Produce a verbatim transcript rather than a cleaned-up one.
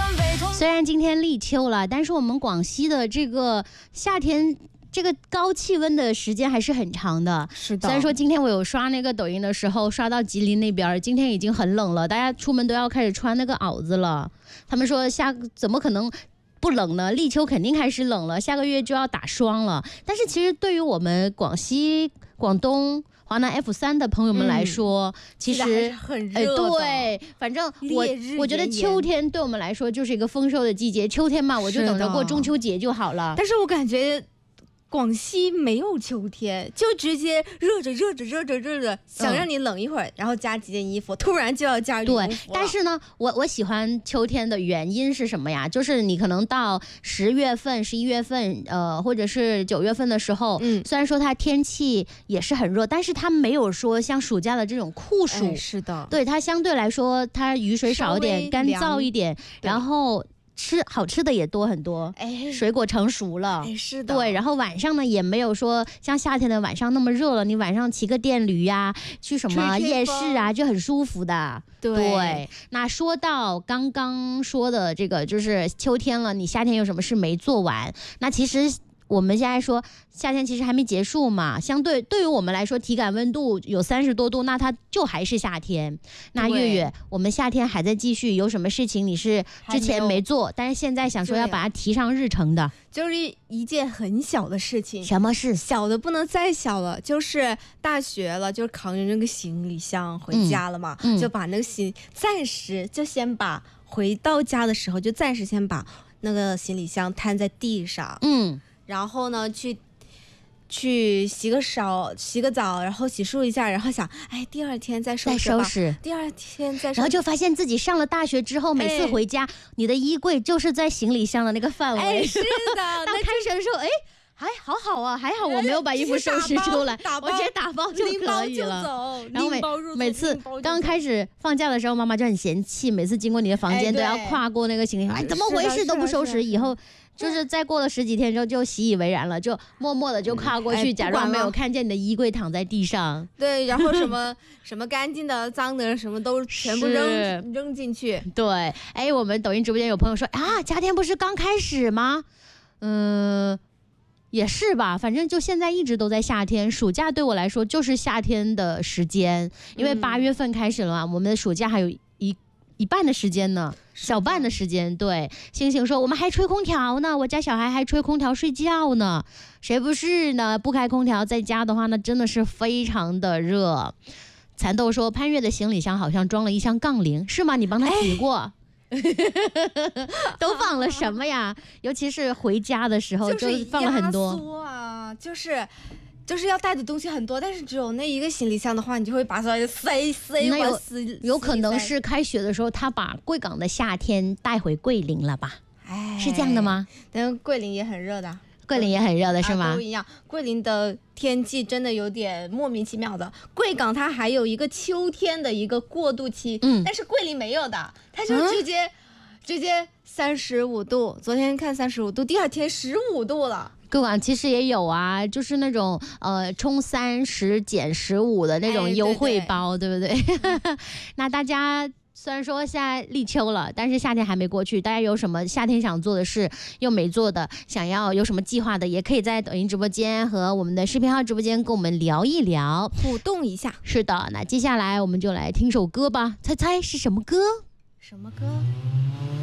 虽然今天立秋了，但是我们广西的这个夏天这个高气温的时间还是很长的。 是的。 虽然说今天我有刷那个抖音的时候，刷到吉林那边，今天已经很冷了，大家出门都要开始穿那个袄子了。他们说下怎么可能不冷呢？立秋肯定开始冷了，下个月就要打霜了。但是其实对于我们广西、广东、华南 F 三 的朋友们来说，嗯、其实很热的、 哎。对，反正我我觉得秋天对我们来说就是一个丰收的季节。秋天嘛，我就等着过中秋节就好了。 但是我感觉广西没有秋天，就直接热着热着热着热着，想让你冷一会儿，嗯、然后加几件衣服，突然就要加羽绒服了。 对，但是呢，我我喜欢秋天的原因是什么呀？就是你可能到十月份、十一月份，呃，或者是九月份的时候，嗯，虽然说它天气也是很热，但是它没有说像暑假的这种酷暑。 哎、是的， 对，它相对来说，它雨水少一点，干燥一点，然后。吃好吃的也多很多，哎，水果成熟了， 哎，是的， 对，然后晚上呢也没有说像夏天的晚上那么热了，你晚上骑个电驴呀、啊，去什么夜市啊，就很舒服的。 对， 对，那说到刚刚说的这个，就是秋天了，你夏天有什么事没做完？那其实。我们现在说夏天其实还没结束嘛，相对对于我们来说，体感温度有三十多度，那它就还是夏天。那月月，我们夏天还在继续，有什么事情你是之前没做，但是现在想说要把它提上日程的？ 就是一件很小的事情。 什么事？ 小的不能再小了，就是大学了，就是扛着那个行李箱回家了嘛，嗯嗯、就把那个行暂时就先把回到家的时候就暂时先把那个行李箱摊在地上，嗯。然后呢，去去洗个手、洗个澡，然后洗漱一下，然后想，哎，第二天再收拾吧。 再收拾。 第二天再收拾。 然后就发现自己上了大学之后，每次回家，哎、你的衣柜就是在行李箱的那个范围。 哎，是的。 那开学的时候，哎。还好好啊，还好我没有把衣服收拾出来，我直接打包就可以了。然后每每次刚开始放假的时候，妈妈就很嫌弃，每次经过你的房间都要跨过那个行李箱，哎，怎么回事都不收拾。以后就是再过了十几天之后就习以为然了，就默默的就跨过去，假装没有看见你的衣柜躺在地上。 对，然后什么什么干净的、脏的，什么都全部扔扔进去。 对，哎，我们抖音直播间有朋友说啊，夏天不是刚开始吗？嗯。也是吧，反正就现在一直都在夏天，暑假对我来说就是夏天的时间，因为八月份开始了嘛，嗯、我们的暑假还有一一半的时间呢，小半的时间。对，星星说我们还吹空调呢，我家小孩还吹空调睡觉呢，谁不是呢？不开空调在家的话，那真的是非常的热。蚕豆说潘越的行李箱好像装了一箱杠铃，是吗？你帮他提过？哎都放了什么呀？尤其是回家的时候就放了很多。 就是压缩啊，就是就是要带的东西很多，但是只有那一个行李箱的话，你就会把所有的塞塞那有有可能是开学的时候他把贵港的夏天带回桂林了吧？哎，是这样的吗？ 但桂林也很热的。 桂林也很热的是吗？ 啊、都一样。桂林的天气真的有点莫名其妙的。贵港它还有一个秋天的一个过渡期，嗯，但是桂林没有的，它就直接、嗯、直接三十五度。昨天看三十五度，第二天十五度了。 贵港其实也有啊，就是那种呃充三十减十五的那种优惠包，哎、对, 对, 对不对？嗯、那大家。虽然说现在立秋了，但是夏天还没过去，大家有什么夏天想做的事又没做的，想要有什么计划的，也可以在抖音直播间和我们的视频号直播间跟我们聊一聊， 互动一下。 是的，那接下来我们就来听首歌吧，猜猜是什么歌？ 什么歌？